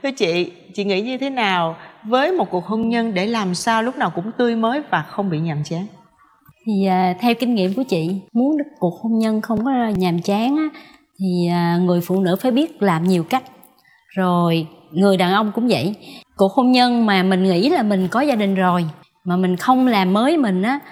Thưa chị nghĩ như thế nào với một cuộc hôn nhân để làm sao lúc nào cũng tươi mới và không bị nhàm chán? Thì theo kinh nghiệm của chị, muốn cuộc hôn nhân không có nhàm chán á, thì người phụ nữ phải biết làm nhiều cách. Rồi người đàn ông cũng vậy. Cuộc hôn nhân mà mình nghĩ là mình có gia đình rồi mà mình không làm mới mình á,